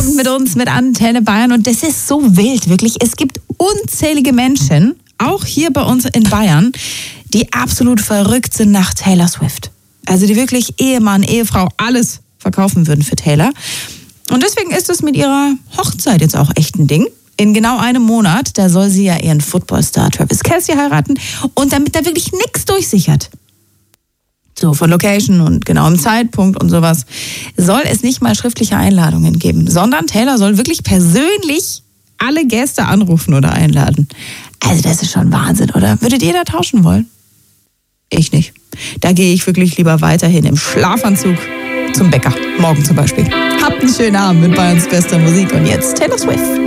Stunden mit uns, mit Antenne Bayern. Und das ist so wild, wirklich. Es gibt unzählige Menschen, auch hier bei uns in Bayern, die absolut verrückt sind nach Taylor Swift. Also die wirklich Ehemann, Ehefrau, alles verkaufen würden für Taylor. Und deswegen ist es mit ihrer Hochzeit jetzt auch echt ein Ding. In genau einem Monat, da soll sie ja ihren Footballstar Travis Kelce heiraten. Und damit da wirklich nichts durchsichert, so von Location und genauem Zeitpunkt und sowas, soll es nicht mal schriftliche Einladungen geben, sondern Taylor soll wirklich persönlich alle Gäste anrufen oder einladen. Also das ist schon Wahnsinn, oder? Würdet ihr da tauschen wollen? Ich nicht. Da gehe ich wirklich lieber weiterhin im Schlafanzug zum Bäcker. Morgen zum Beispiel. Habt einen schönen Abend mit Bayerns bester Musik. Und jetzt Taylor Swift.